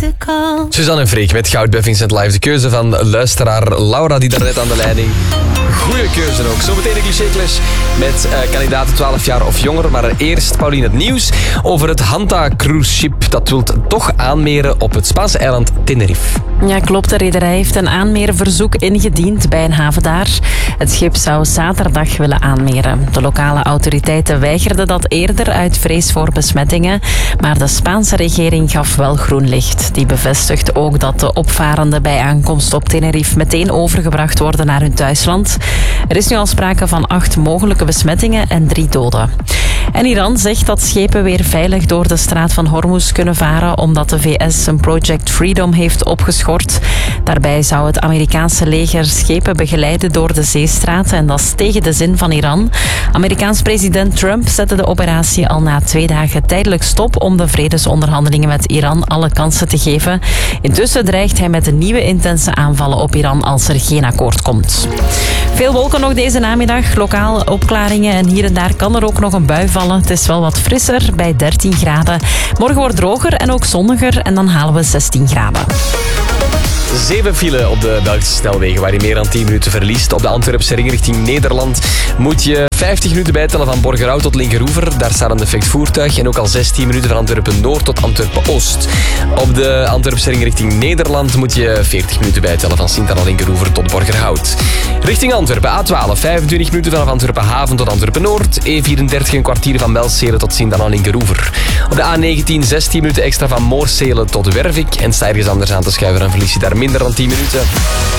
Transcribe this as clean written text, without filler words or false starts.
Suzanne en Freek met Goud bij Vincent Live. De keuze van luisteraar Laura die daar net aan de leiding. Goeie keuze ook. Zometeen een cliché-clash met kandidaten 12 jaar of jonger. Maar eerst, Paulien, het nieuws over het Hanta Cruise Ship. Dat wil toch aanmeren op het Spaanse eiland Tenerife. Ja, klopt. De rederij heeft een aanmeerverzoek ingediend bij een haven daar. Het schip zou zaterdag willen aanmeren. De lokale autoriteiten weigerden dat eerder uit vrees voor besmettingen. Maar de Spaanse regering gaf wel groen licht. Die bevestigt ook dat de opvarenden bij aankomst op Tenerife meteen overgebracht worden naar hun thuisland. Er is nu al sprake van 8 mogelijke besmettingen en 3 doden. En Iran zegt dat schepen weer veilig door de straat van Hormuz kunnen varen omdat de VS zijn Project Freedom heeft opgeschort. Daarbij zou het Amerikaanse leger schepen begeleiden door de zeestraat en dat is tegen de zin van Iran. Amerikaans president Trump zette de operatie al na 2 dagen tijdelijk stop om de vredesonderhandelingen met Iran alle kansen te geven. Intussen dreigt hij met nieuwe intense aanvallen op Iran als er geen akkoord komt. Veel wolken nog deze namiddag, lokaal opklaringen en hier en daar kan er ook nog een bui vallen. Het is wel wat frisser bij 13 graden. Morgen wordt droger en ook zonniger en dan halen we 16 graden. 7 file op de Belgische snelwegen waar je meer dan 10 minuten verliest. Op de Antwerpse ring richting Nederland moet je 50 minuten bijtellen van Borgerhout tot Linkeroever. Daar staat een defect voertuig. En ook al 16 minuten van Antwerpen-Noord tot Antwerpen-Oost. Op de Antwerpse ring richting Nederland moet je 40 minuten bijtellen van Sint-Anna-Linkeroever tot Borgerhout. Richting Antwerpen A12, 25 minuten vanaf Antwerpen-Haven tot Antwerpen-Noord. E34 een kwartier van Belzele tot Sint-Anna-Linkeroever. Op de A19 16 minuten extra van Moorsele tot Wervik. En sta je ergens anders aan te schuiven, dan verlies je daar minder dan 10 minuten.